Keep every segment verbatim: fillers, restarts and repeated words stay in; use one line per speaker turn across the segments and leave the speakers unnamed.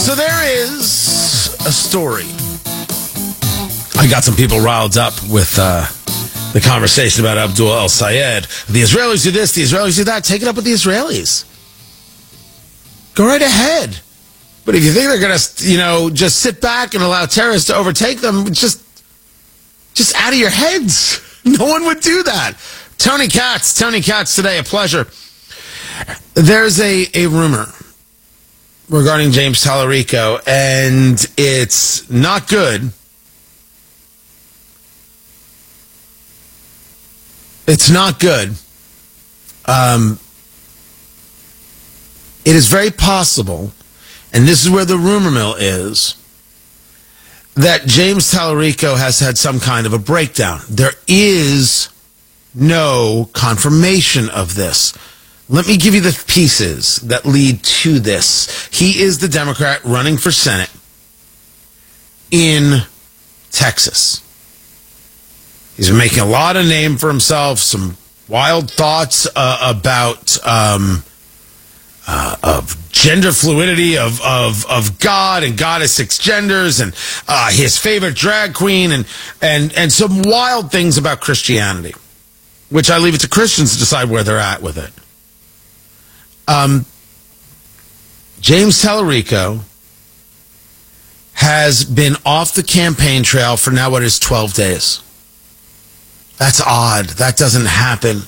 So there is a story. I got some people riled up with uh, the conversation about Abdul El-Sayed. The Israelis do this, the Israelis do that. Take it up with the Israelis. Go right ahead. But if you think they're going to, you know, just sit back and allow terrorists to overtake them, just, just out of your heads. No one would do that. Tony Katz, Tony Katz today, a pleasure. There's a, a rumor regarding James Tallarico, and it's not good. It's not good. Um, it is very possible, and this is where the rumor mill is, that James Tallarico has had some kind of a breakdown. There is no confirmation of this. Let me give you the pieces that lead to this. He is the Democrat running for Senate in Texas. He's been making a lot of name for himself, some wild thoughts uh, about um, uh, of gender fluidity, of, of of God, and God has six genders, and uh, his favorite drag queen, and, and, and some wild things about Christianity, which I leave it to Christians to decide where they're at with it. Um, James Tallarico has been off the campaign trail for now what is twelve days. That's odd. That doesn't happen.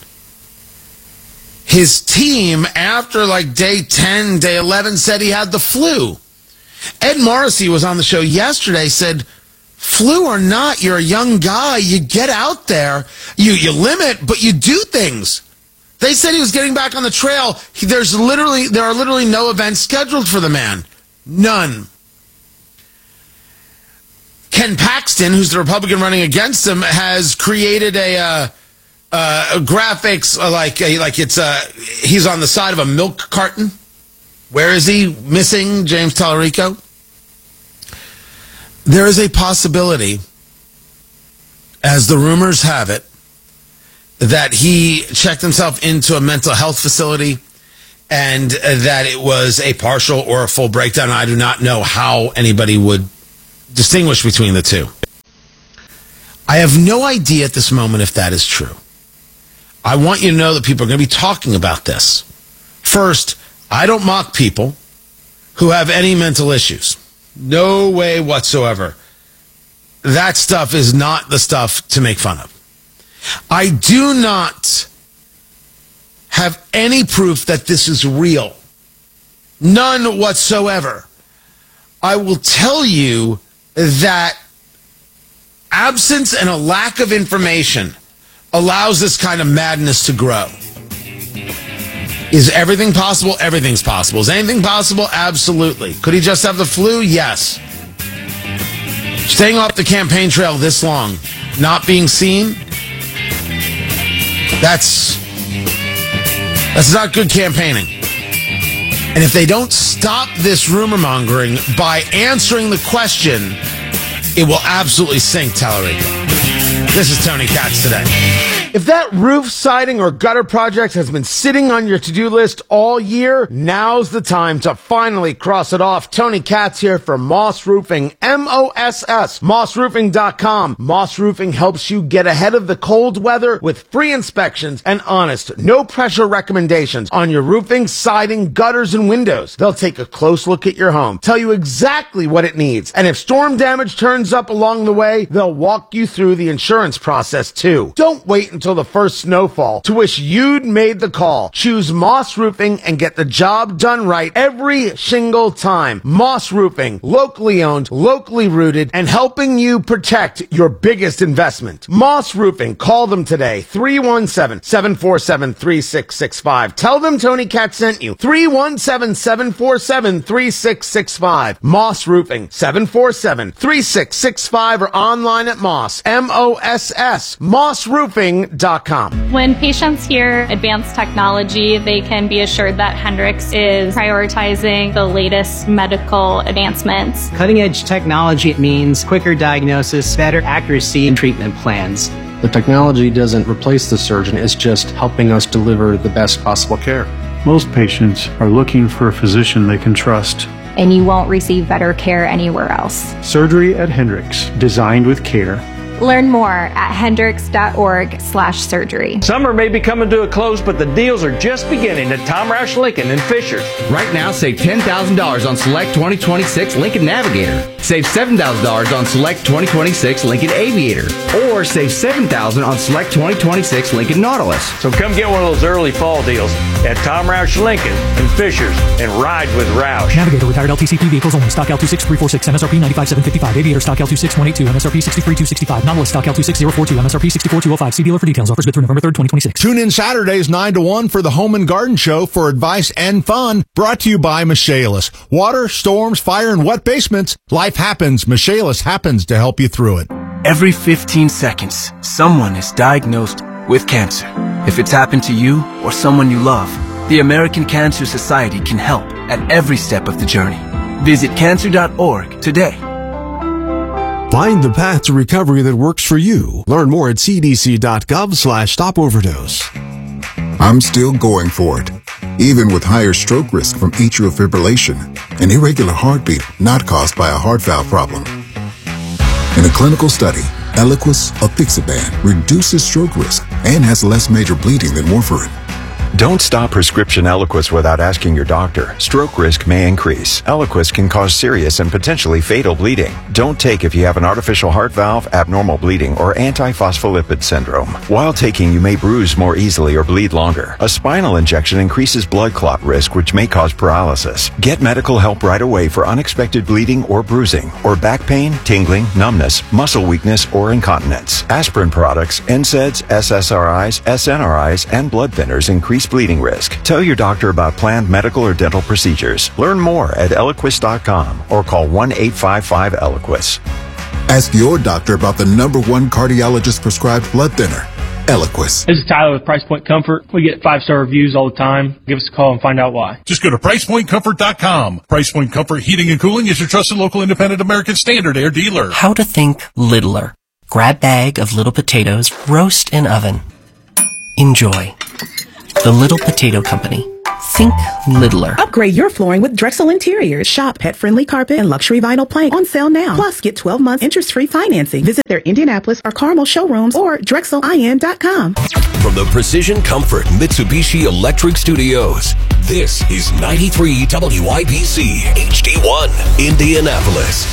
His team, after like day ten, day eleven, said he had the flu. Ed Morrissey was on the show yesterday, said, flu or not, you're a young guy. You get out there. You, you limit, but you do things. They said he was getting back on the trail. He, there's literally, there are literally no events scheduled for the man. None. Ken Paxton, who's the Republican running against him, has created a, uh, uh, a graphics uh, like a, like it's uh, he's on the side of a milk carton. Where is he? Missing James Tallarico. There is a possibility, as the rumors have it, that he checked himself into a mental health facility and that it was a partial or a full breakdown. I do not know how anybody would distinguish between the two. I have no idea at this moment if that is true. I want you to know that people are going to be talking about this. First, I don't mock people who have any mental issues. No way whatsoever. That stuff is not the stuff to make fun of. I do not have any proof that this is real. None whatsoever. I will tell you that absence and a lack of information allows this kind of madness to grow. Is everything possible? Everything's possible. Is anything possible? Absolutely. Could he just have the flu? Yes. Staying off the campaign trail this long, not being seen, that's that's not good campaigning. And if they don't stop this rumor mongering by answering the question, it will absolutely sink Tallarico. This is Tony Katz today. If that roof, siding, or gutter project has been sitting on your to-do list all year, now's the time to finally cross it off. Tony Katz here for Moss Roofing, M O S S, moss roofing dot com. Moss Roofing helps you get ahead of the cold weather with free inspections and honest, no-pressure recommendations on your roofing, siding, gutters, and windows. They'll take a close look at your home, tell you exactly what it needs, and if storm damage turns up along the way, they'll walk you through the insurance process too. Don't wait until until the first snowfall to wish you'd made the call. Choose Moss Roofing and get the job done right every single time. Moss Roofing, locally owned, locally rooted, and helping you protect your biggest investment. Moss Roofing, call them today, three one seven, seven four seven, three six six five. Tell them Tony Katz sent you, three one seven, seven four seven, three six six five. Moss Roofing, seven four seven, three six six five, or online at Moss, M O S S, moss roofing dot com.
When patients hear advanced technology, they can be assured that Hendrix is prioritizing the latest medical advancements.
Cutting-edge technology means quicker diagnosis, better accuracy in treatment plans.
The technology doesn't replace the surgeon, it's just helping us deliver the best possible care.
Most patients are looking for a physician they can trust.
and you won't receive better care anywhere else.
Surgery at Hendricks, designed with care.
Learn more at hendricks.org slash surgery.
Summer may be coming to a close, but the deals are just beginning at Tom Roush Lincoln in Fishers.
Right now, save ten thousand dollars on select twenty twenty-six Lincoln Navigator. Save seven thousand dollars on select twenty twenty-six Lincoln Aviator. Or save seven thousand dollars on select twenty twenty-six Lincoln Nautilus.
So come get one of those early fall deals at Tom Roush Lincoln in Fishers and ride with Roush.
Navigator retired L T C P vehicles only. Stock L two six three four six, M S R P ninety-five thousand seven hundred fifty-five. Aviator stock L two six one eight two, M S R P sixty-three thousand two hundred sixty-five. Nautilus stock L two six zero four two, M S R P sixty-four thousand two hundred five. See dealer for details. Offers good through November third, twenty twenty-six.
Tune in Saturdays nine to one for the Home and Garden Show for advice and fun. Brought to you by Michaelis. Water, storms, fire, and wet basements. Life happens. Michaelis happens to help you through it.
Every fifteen seconds, someone is diagnosed with cancer. If it's happened to you or someone you love, the American Cancer Society can help at every step of the journey. Visit cancer dot org today.
Find the path to recovery that works for you. Learn more at c d c dot gov slash stop overdose.
I'm still going for it, even with higher stroke risk from atrial fibrillation, an irregular heartbeat not caused by a heart valve problem. In a clinical study, Eliquis apixaban reduces stroke risk and has less major bleeding than warfarin.
Don't stop prescription Eliquis without asking your doctor. Stroke risk may increase. Eliquis can cause serious and potentially fatal bleeding. Don't take if you have an artificial heart valve, abnormal bleeding, or antiphospholipid syndrome. While taking, you may bruise more easily or bleed longer. A spinal injection increases blood clot risk, which may cause paralysis. Get medical help right away for unexpected bleeding or bruising, or back pain, tingling, numbness, muscle weakness, or incontinence. Aspirin products, N SAIDs, S S R Is, S N R Is, and blood thinners increase bleeding risk. Tell your doctor about planned medical or dental procedures. Learn more at eliquis dot com or call one eight five five Eliquis.
Ask your doctor about the number one cardiologist prescribed blood thinner, Eliquis.
This is Tyler with Price Point Comfort. We get five-star reviews all the time. Give us a call and find out why.
Just go to price point comfort dot com. Price Point Comfort Heating and Cooling is your trusted local independent American Standard Air dealer.
How to think littler. Grab bag of little potatoes, roast in oven. Enjoy. The Little Potato Company. Think littler.
Upgrade your flooring with Drexel Interiors. Shop pet-friendly carpet and luxury vinyl plank on sale now. Plus, get twelve months interest-free financing. Visit their Indianapolis or Carmel showrooms or drexel I N dot com.
From the Precision Comfort Mitsubishi Electric Studios, this is ninety-three W I B C H D one, Indianapolis.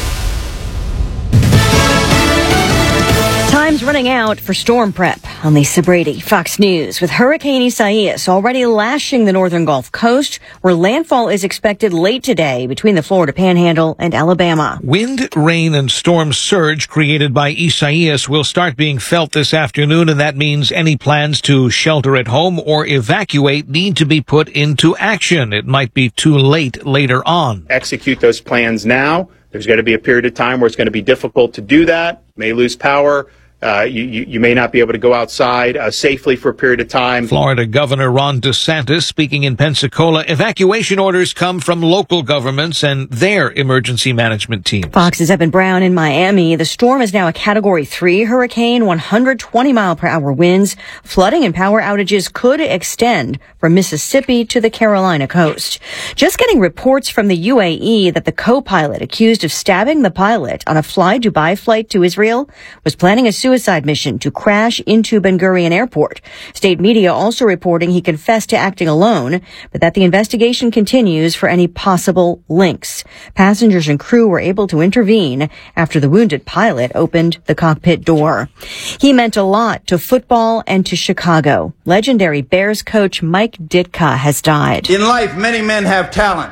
Time's running out for storm prep. I'm Lisa Brady, Fox News. With Hurricane Isaias already lashing the northern Gulf Coast, where landfall is expected late today between the Florida Panhandle and Alabama.
Wind, rain, and storm surge created by Isaias will start being felt this afternoon, and that means any plans to shelter at home or evacuate need to be put into action. It might be too late later on.
Execute those plans now. There's going to be a period of time where it's going to be difficult to do that. May lose power. Uh, you, you, you may not be able to go outside uh, safely for a period of time.
Florida Governor Ron DeSantis speaking in Pensacola. Evacuation orders come from local governments and their emergency management teams.
Fox's Evan Brown in Miami. The storm is now a Category three hurricane, one hundred twenty mile per hour winds. Flooding and power outages could extend from Mississippi to the Carolina coast. Just getting reports from the U A E that the co-pilot accused of stabbing the pilot on a Fly Dubai flight to Israel was planning a suicide mission to crash into Ben Gurion Airport. State media also reporting he confessed to acting alone, but that the investigation continues for any possible links. Passengers and crew were able to intervene after the wounded pilot opened the cockpit door. He meant a lot to football and to Chicago. Legendary Bears coach Mike Ditka has died.
In life, many men have talent,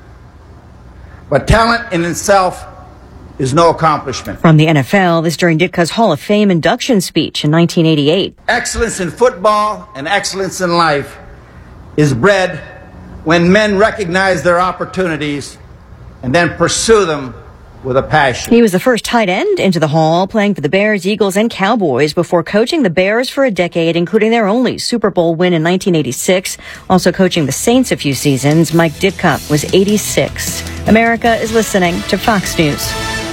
but talent in itself is no accomplishment.
From the N F L, this during Ditka's Hall of Fame induction speech in nineteen eighty-eight.
Excellence in football and excellence in life is bred when men recognize their opportunities and then pursue them with a passion.
He was the first tight end into the Hall, playing for the Bears, Eagles, and Cowboys before coaching the Bears for a decade, including their only Super Bowl win in nineteen eighty-six. Also coaching the Saints a few seasons, Mike Ditka was eighty-six. America is listening to Fox News.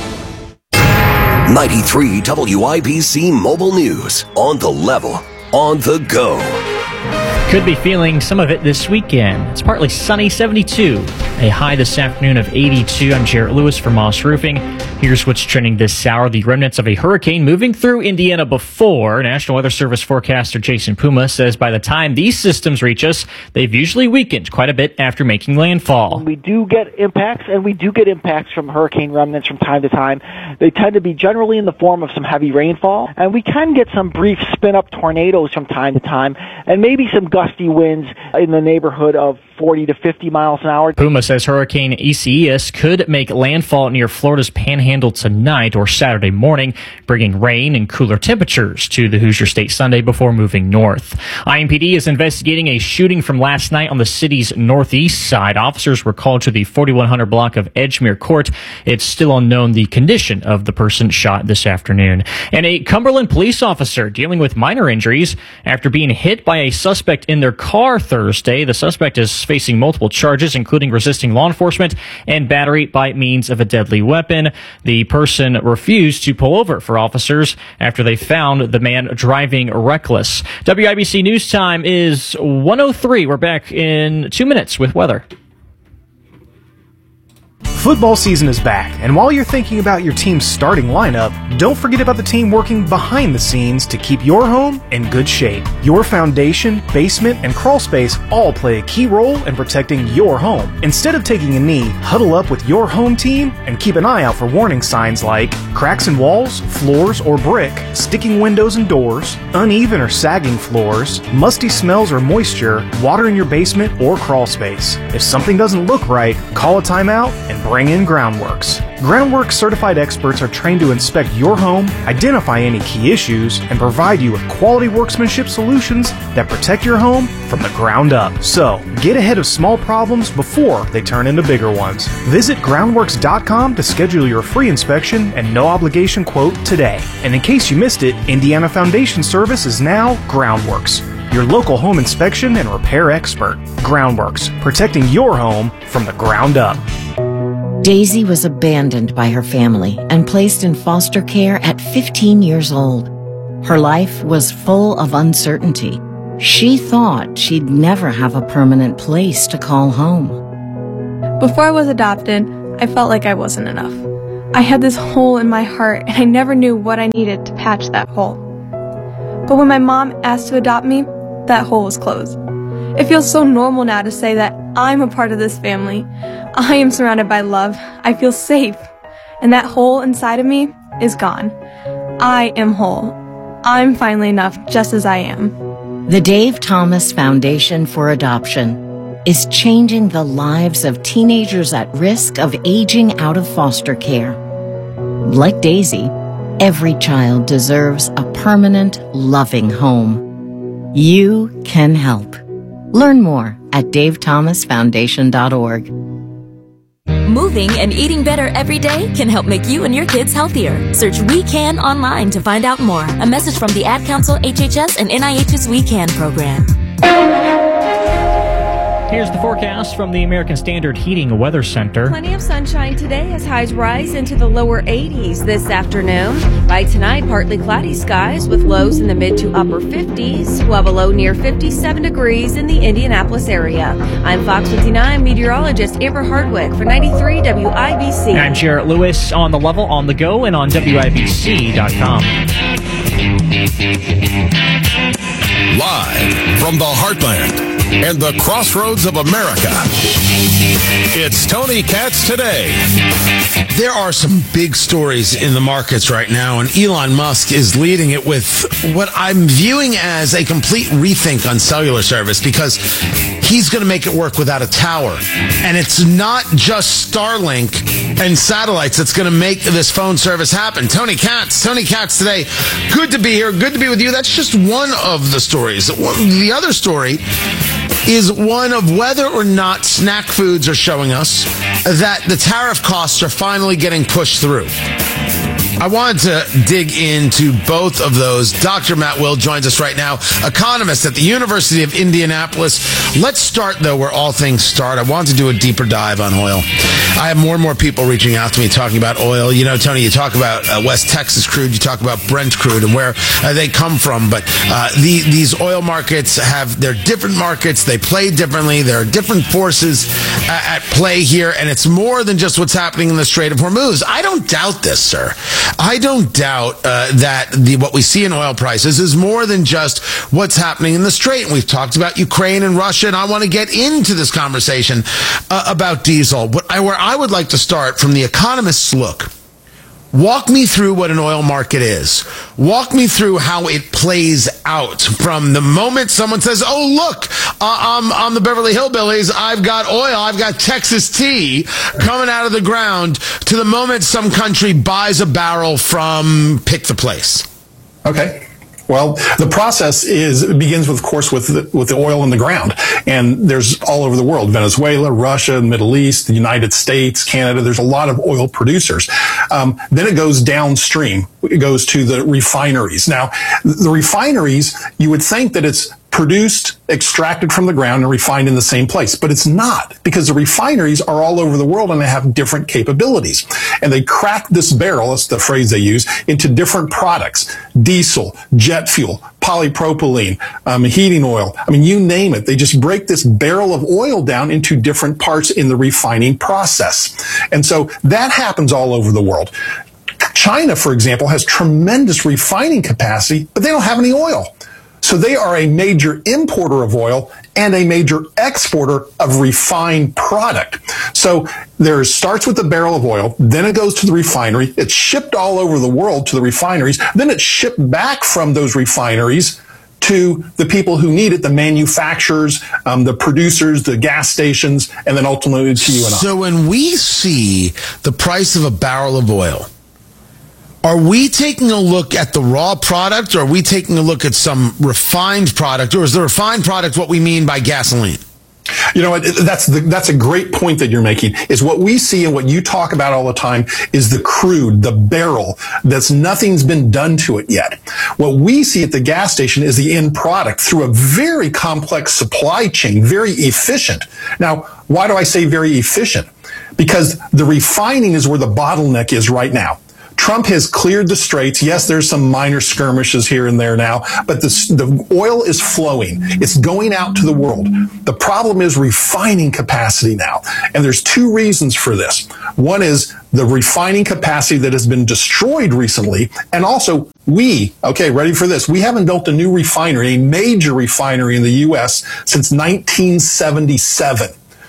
ninety-three W I B C Mobile News. On the level, on the go.
Could be feeling some of it this weekend. It's partly sunny, seventy-two.
a high this afternoon of eighty-two. I'm Jarrett Lewis from Moss Roofing. Here's what's trending this hour. The remnants of a hurricane moving through Indiana before. National Weather Service forecaster Jason Puma says by the time these systems reach us, they've usually weakened quite a bit after making landfall.
We do get impacts, and we do get impacts from hurricane remnants from time to time. They tend to be generally in the form of some heavy rainfall, and we can get some brief spin-up tornadoes from time to time, and maybe some gusty winds in the neighborhood of forty to fifty miles an hour.
Puma says Hurricane Isaias could make landfall near Florida's Panhandle tonight or Saturday morning, bringing rain and cooler temperatures to the Hoosier State Sunday before moving north. I M P D is investigating a shooting from last night on the city's northeast side. Officers were called to the forty-one hundred block of Edgemere Court. It's still unknown the condition of the person shot this afternoon. And a Cumberland police officer dealing with minor injuries after being hit by a suspect in their car Thursday. The suspect is facing multiple charges, including resisting law enforcement and battery by means of a deadly weapon. The person refused to pull over for officers after they found the man driving reckless. W I B C News Time is one oh three. We're back in two minutes with weather.
Football season is back, and while you're thinking about your team's starting lineup, don't forget about the team working behind the scenes to keep your home in good shape. Your foundation, basement, and crawl space all play a key role in protecting your home. Instead of taking a knee, huddle up with your home team and keep an eye out for warning signs like cracks in walls, floors, or brick, sticking windows and doors, uneven or sagging floors, musty smells or moisture, water in your basement or crawl space. If something doesn't look right, call a timeout and bring in Groundworks. Groundworks certified experts are trained to inspect your home, identify any key issues, and provide you with quality workmanship solutions that protect your home from the ground up. So, get ahead of small problems before they turn into bigger ones. Visit groundworks dot com to schedule your free inspection and no obligation quote today. And in case you missed it, Indiana Foundation Service is now Groundworks, your local home inspection and repair expert. Groundworks, protecting your home from the ground up.
Daisy was abandoned by her family and placed in foster care at fifteen years old. Her life was full of uncertainty. She thought she'd never have a permanent place to call home.
Before I was adopted, I felt like I wasn't enough. I had this hole in my heart, and I never knew what I needed to patch that hole. But when my mom asked to adopt me, that hole was closed. It feels so normal now to say that I'm a part of this family. I am surrounded by love. I feel safe. And that hole inside of me is gone. I am whole. I'm finally enough just as I am.
The Dave Thomas Foundation for Adoption is changing the lives of teenagers at risk of aging out of foster care. Like Daisy, every child deserves a permanent, loving home. You can help. Learn more at dave thomas foundation dot org.
Moving and eating better every day can help make you and your kids healthier. Search We Can online to find out more. A message from the Ad Council, H H S, and N I H's We Can program.
Here's the forecast from the American Standard Heating Weather Center.
Plenty of sunshine today as highs rise into the lower eighties this afternoon. By tonight, partly cloudy skies with lows in the mid to upper fifties. We'll have a low near fifty-seven degrees in the Indianapolis area. I'm Fox fifty-nine meteorologist Amber Hardwick for ninety-three W I B C.
I'm Jarrett Lewis on the level, on the go, and on W I B C dot com.
Live from the heartland and the crossroads of America, it's Tony Katz Today.
There are some big stories in the markets right now, and Elon Musk is leading it with what I'm viewing as a complete rethink on cellular service, because he's going to make it work without a tower. And it's not just Starlink and satellites that's going to make this phone service happen. Tony Katz, Tony Katz Today. Good to be here. Good to be with you. That's just one of the stories. The other story is one of whether or not snack foods are showing us that the tariff costs are finally getting pushed through. I wanted to dig into both of those. Doctor Matt Will joins us right now, economist at the University of Indianapolis. Let's start, though, where all things start. I want to do a deeper dive on oil. I have more and more people reaching out to me talking about oil. You know, Tony, you talk about uh, West Texas crude, you talk about Brent crude and where uh, they come from, but uh, the, these oil markets have, they're different markets, they play differently, there are different forces uh, at play here, and it's more than just what's happening in the Strait of Hormuz. I don't doubt this, sir. I don't doubt uh, that the what we see in oil prices is more than just what's happening in the Strait. And we've talked about Ukraine and Russia, and I want to get into this conversation uh, about diesel. What I, where I would like to start from the economist's look. Walk me through what an oil market is. Walk me through how it plays out from the moment someone says, oh, look, uh, I'm, I'm the Beverly Hillbillies. I've got oil. I've got Texas tea coming out of the ground to the moment some country buys a barrel from pick the place.
Okay. Well, the process is it begins, with, of course, with the, with the oil in the ground, and there's all over the world: Venezuela, Russia, the Middle East, the United States, Canada. There's a lot of oil producers. Um, then it goes downstream. It goes to the refineries. Now, the refineries, you would think that it's produced, extracted from the ground, and refined in the same place. But it's not, because the refineries are all over the world and they have different capabilities. And they crack this barrel, that's the phrase they use, into different products: diesel, jet fuel, polypropylene, um, heating oil. I mean, you name it. They just break this barrel of oil down into different parts in the refining process. And so that happens all over the world. China, for example, has tremendous refining capacity, but they don't have any oil. So they are a major importer of oil and a major exporter of refined product. So there starts with the barrel of oil, then it goes to the refinery. It's shipped all over the world to the refineries. Then it's shipped back from those refineries to the people who need it, the manufacturers, um, the producers, the gas stations, and then ultimately to you and I.
So when we see the price of a barrel of oil, are we taking a look at the raw product, or are we taking a look at some refined product, or is the refined product what we mean by gasoline?
You know, that's the, that's a great point that you're making. Is what we see and what you talk about all the time is the crude, the barrel, that's nothing's been done to it yet. What we see at the gas station is the end product through a very complex supply chain, very efficient. Now, why do I say very efficient? Because the refining is where the bottleneck is right now. Trump has cleared the straits. Yes, there's some minor skirmishes here and there now, but the, the oil is flowing. It's going out to the world. The problem is refining capacity now. And there's two reasons for this. One is the refining capacity that has been destroyed recently. And also we, okay, ready for this. We haven't built a new refinery, a major refinery in the U S since nineteen seventy-seven.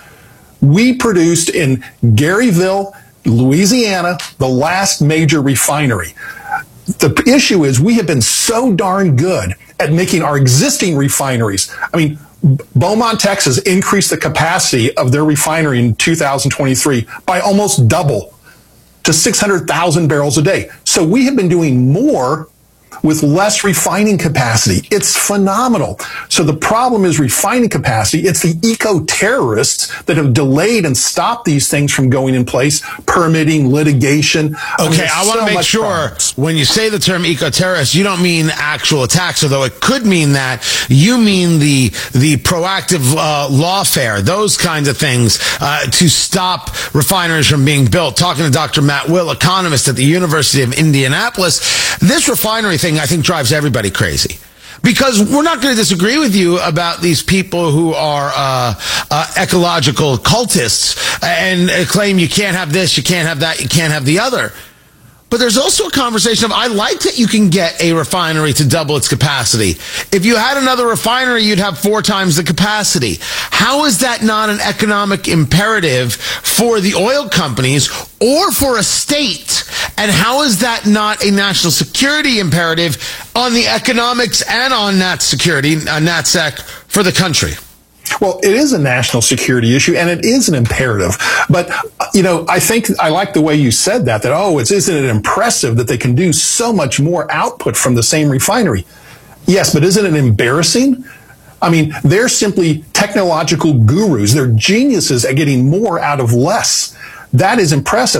We produced in Garyville, Louisiana, the last major refinery. The issue is we have been so darn good at making our existing refineries. I mean, Beaumont, Texas increased the capacity of their refinery in two thousand twenty-three by almost double to six hundred thousand barrels a day. So we have been doing more with less refining capacity. It's phenomenal. So the problem is refining capacity. It's the eco-terrorists that have delayed and stopped these things from going in place, permitting, litigation.
Okay, I, mean, I want to
so
make sure
progress.
When you say the term eco-terrorist, you don't mean actual attacks, although it could mean that. You mean the the proactive uh, lawfare, those kinds of things uh, to stop refineries from being built. Talking to Doctor Matt Will, economist at the University of Indianapolis, this refinery thing I think drives everybody crazy. Because we're not going to disagree with you about these people who are uh, uh, ecological cultists and uh, claim you can't have this, you can't have that, you can't have the other. But there's also a conversation of, I like that you can get a refinery to double its capacity. If you had another refinery, you'd have four times the capacity. How is that not an economic imperative for the oil companies or for a state? And how is that not a national security imperative on the economics and on nat security, uh, NatSec, for the country?
Well, it is a national security issue, and it is an imperative. But, you know, I think I like the way you said that, that, oh, it's, isn't it impressive that they can do so much more output from the same refinery? Yes, but isn't it embarrassing? I mean, they're simply technological gurus. They're geniuses at getting more out of less. That is impressive. But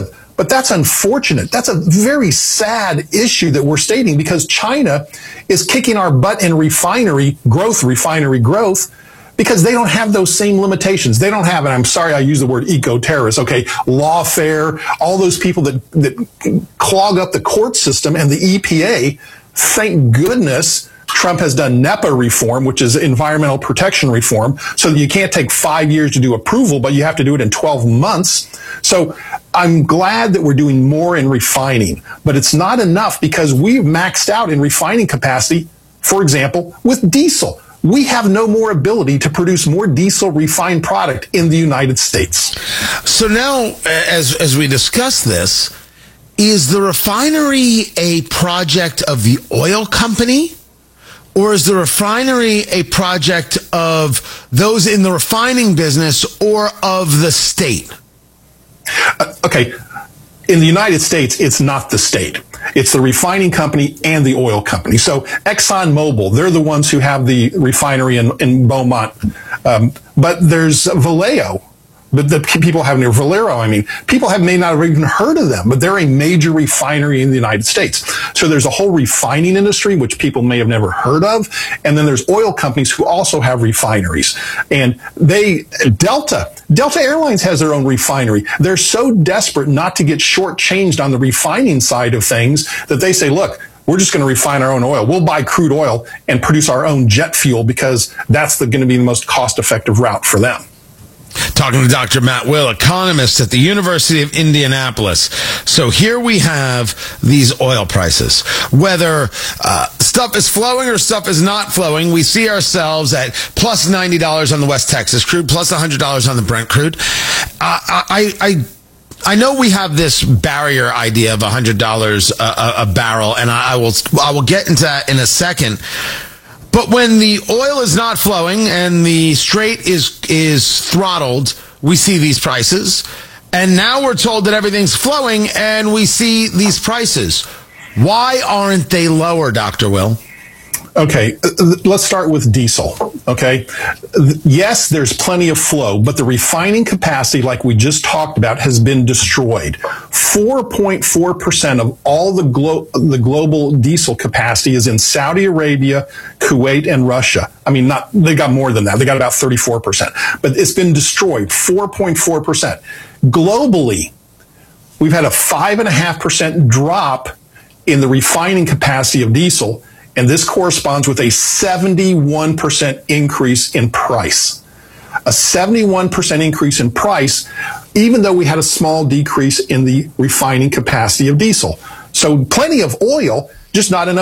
But that's unfortunate. That's a very sad issue that we're stating because China is kicking our butt in refinery growth, refinery growth, because they don't have those same limitations. They don't have, and I'm sorry I use the word eco-terrorists, okay, lawfare, all those people that, that clog up the court system and the E P A. Thank goodness Trump has done NEPA reform, which is environmental protection reform, so that you can't take five years to do approval, but you have to do it in twelve months. So I'm glad that we're doing more in refining, but it's not enough because we've maxed out in refining capacity, for example, with diesel. We have no more ability to produce more diesel refined product in the United States.
So now, as as we discuss this, is the refinery a project of the oil company? Or is the refinery a project of those in the refining business or of the state?
Uh, okay. In the United States, it's not the state. It's the refining company and the oil company. So ExxonMobil, they're the ones who have the refinery in, in Beaumont. Um, but there's Vallejo. But the people have near Valero, I mean, people have may not have even heard of them, but they're a major refinery in the United States. So there's a whole refining industry, which people may have never heard of. And then there's oil companies who also have refineries. And they, Delta, Delta Airlines has their own refinery. They're so desperate not to get shortchanged on the refining side of things that they say, look, we're just going to refine our own oil. We'll buy crude oil and produce our own jet fuel because that's the, going to be the most cost-effective route for them.
Talking to Doctor Matt Will, economist at the University of Indianapolis. So here we have these oil prices. Whether uh, stuff is flowing or stuff is not flowing, we see ourselves at plus ninety dollars on the West Texas crude, plus one hundred dollars on the Brent crude. Uh, I, I, I know we have this barrier idea of one hundred dollars a, a, a barrel, and I, I will I will get into that in a second. But when the oil is not flowing and the Strait is is throttled, we see these prices. And now we're told that everything's flowing and we see these prices. Why aren't they lower, Doctor Will?
Okay, let's start with diesel, okay? Yes, there's plenty of flow, but the refining capacity, like we just talked about, has been destroyed. four point four percent of all the, glo- the global diesel capacity is in Saudi Arabia, Kuwait, and Russia. I mean, not they got more than that. They got about thirty-four percent. But it's been destroyed, four point four percent. Globally, we've had a five point five percent drop in the refining capacity of diesel, and this corresponds with a seventy-one percent increase in price. A seventy-one percent increase in price, even though we had a small decrease in the refining capacity of diesel. So plenty of oil, just not enough